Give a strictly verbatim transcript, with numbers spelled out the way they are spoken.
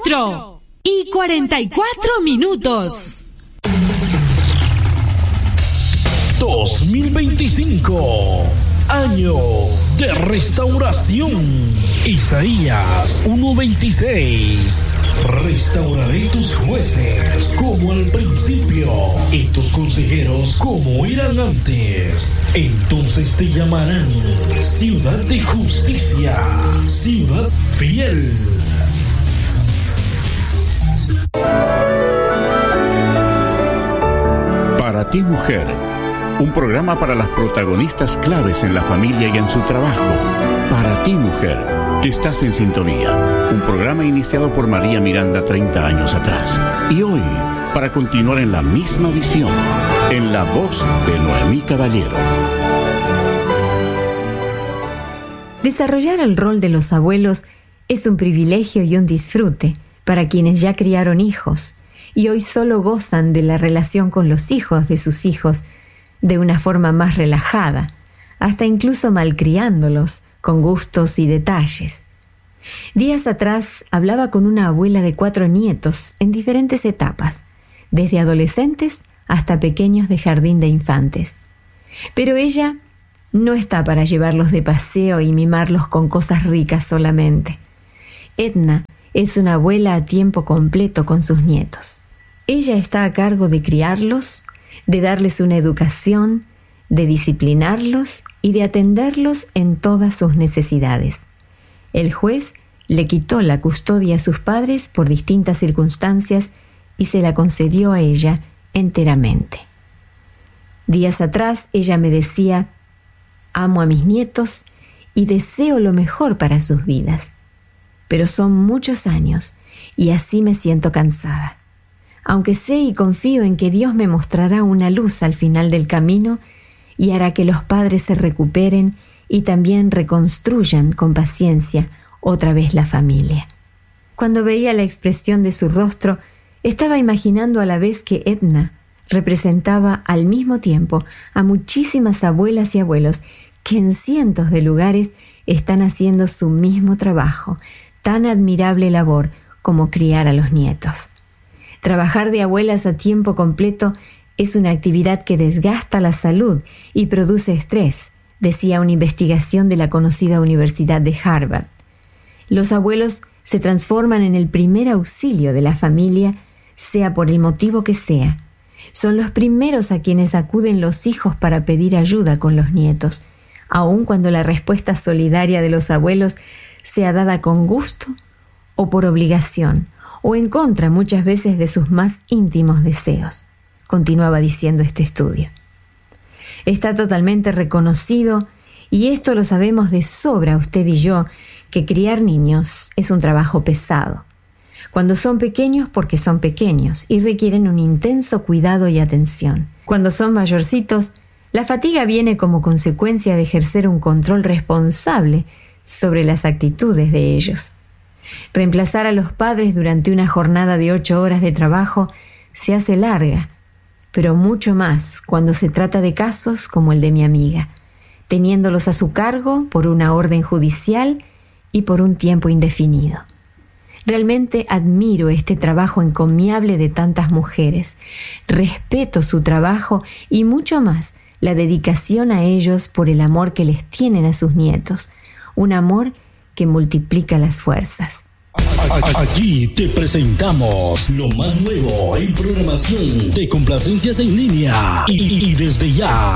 cuatro y cuarenta y cuatro minutos. dos mil veinticinco, año de restauración. Isaías uno veintiséis. Restauraré tus jueces como al principio y tus consejeros como eran antes. Entonces te llamarán ciudad de justicia, ciudad fiel. Para ti, mujer, un programa para las protagonistas claves en la familia y en su trabajo. Para ti, mujer, que estás en sintonía. Un programa iniciado por María Miranda treinta años atrás. Y hoy, para continuar en la misma visión, en la voz de Noemí Caballero. Desarrollar el rol de los abuelos es un privilegio y un disfrute para quienes ya criaron hijos y hoy solo gozan de la relación con los hijos de sus hijos de una forma más relajada, hasta incluso malcriándolos con gustos y detalles. Días atrás hablaba con una abuela de cuatro nietos en diferentes etapas, desde adolescentes hasta pequeños de jardín de infantes. Pero ella no está para llevarlos de paseo y mimarlos con cosas ricas solamente. Edna es una abuela a tiempo completo con sus nietos. Ella está a cargo de criarlos, de darles una educación, de disciplinarlos y de atenderlos en todas sus necesidades. El juez le quitó la custodia a sus padres por distintas circunstancias y se la concedió a ella enteramente. Días atrás ella me decía: amo a mis nietos y deseo lo mejor para sus vidas, pero son muchos años y así me siento cansada. Aunque sé y confío en que Dios me mostrará una luz al final del camino y hará que los padres se recuperen y también reconstruyan con paciencia otra vez la familia. Cuando veía la expresión de su rostro, estaba imaginando a la vez que Edna representaba al mismo tiempo a muchísimas abuelas y abuelos que en cientos de lugares están haciendo su mismo trabajo, tan admirable labor como criar a los nietos. Trabajar de abuelas a tiempo completo es una actividad que desgasta la salud y produce estrés, decía una investigación de la conocida Universidad de Harvard. Los abuelos se transforman en el primer auxilio de la familia, sea por el motivo que sea. Son los primeros a quienes acuden los hijos para pedir ayuda con los nietos, aun cuando la respuesta solidaria de los abuelos sea dada con gusto o por obligación, o en contra muchas veces de sus más íntimos deseos, continuaba diciendo este estudio. Está totalmente reconocido, y esto lo sabemos de sobra usted y yo, que criar niños es un trabajo pesado. Cuando son pequeños, porque son pequeños y requieren un intenso cuidado y atención. Cuando son mayorcitos, la fatiga viene como consecuencia de ejercer un control responsable sobre las actitudes de ellos. Reemplazar a los padres durante una jornada de ocho horas de trabajo se hace larga, pero mucho más cuando se trata de casos como el de mi amiga, teniéndolos a su cargo por una orden judicial y por un tiempo indefinido. Realmente admiro este trabajo encomiable de tantas mujeres, respeto su trabajo y mucho más la dedicación a ellos por el amor que les tienen a sus nietos, un amor que multiplica las fuerzas. Aquí te presentamos lo más nuevo en programación de complacencias en línea y, y desde ya